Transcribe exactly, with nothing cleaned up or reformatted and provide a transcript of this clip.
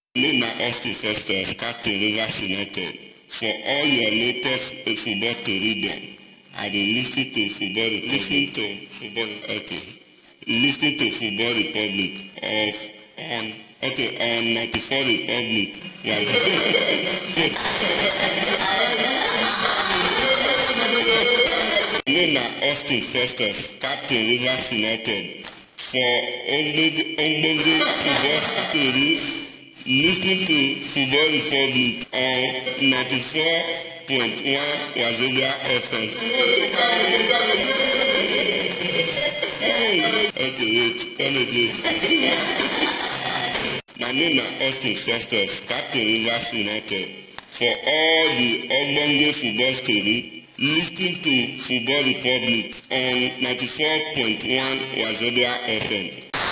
name na Austin Festus, Captain Rivers United. For all your latest football tori dem, I dey listen to Football Republic. Listen to Football. Okay. Listen to Football Republic of on okay on ninety-four Republic. Yeah. Name na Austin Festus, Captain Rivers United. For ogbonge football stories, listen to Football Republic on ninety-four point one Wazobia F M. Okay, wait, come again. My name na Austin Festus, Captain Rivers United. For all the ogbonge football story, listen to Football Republic on ninety-four point one Wazobia F M.